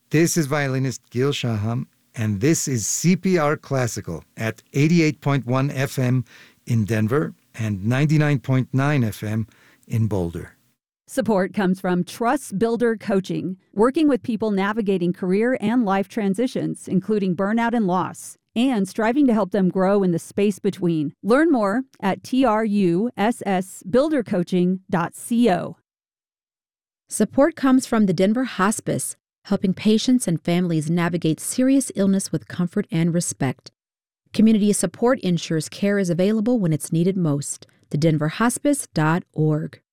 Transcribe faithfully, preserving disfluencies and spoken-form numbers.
This is violinist Gil Shaham, and this is C P R Classical at eighty-eight point one F M in Denver and ninety-nine point nine F M in Boulder. Support comes from Trust Builder Coaching, working with people navigating career and life transitions, including burnout and loss, and striving to help them grow in the space between. Learn more at truss builder coaching dot co. Support comes from the Denver Hospice, helping patients and families navigate serious illness with comfort and respect. Community support ensures care is available when it's needed most. the denver hospice dot org.